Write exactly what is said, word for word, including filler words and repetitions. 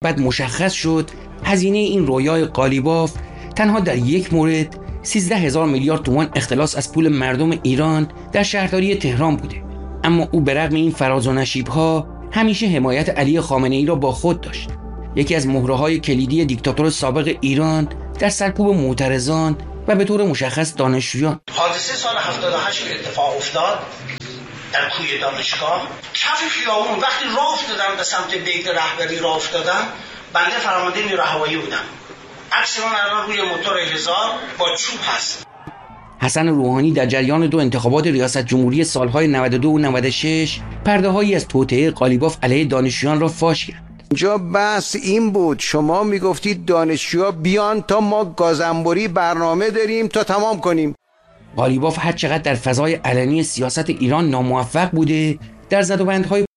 بعد مشخص شد هزینه این رویای قالیباف تنها در یک مورد سیزده هزار میلیارد تومان اختلاس از پول مردم ایران در شهرداری تهران بوده. اما او به رغم این فراز و نشیب‌ها همیشه حمایت علی خامنه‌ای را با خود داشت. یکی از مهره‌های کلیدی دیکتاتور سابق ایران در سرکوب معترضان و به طور مشخص دانشجویان. حادثه سال هفتاد و هشت که اتفاق افتاد در کوی دانشگاه کف خیابون، وقتی راه افتادم به سمت بیت رهبری راه افتادم، بنده فرمانده نیروی هوایی بودم. عکس من الان روی موتور هزار با چوب هست. حسن روحانی در جریان دو انتخابات ریاست جمهوری سالهای نود و دو و نود و شش پرده‌هایی از توطئه قالیباف علیه دانشجویان را فاش کرد. اینجا بحث این بود، شما میگفتید دانشجوها بیان تا ما گازنبوری برنامه داریم تا تمام کنیم. قالیباف هر چقدر در فضای علنی سیاست ایران ناموفق بوده، در زدوبندهای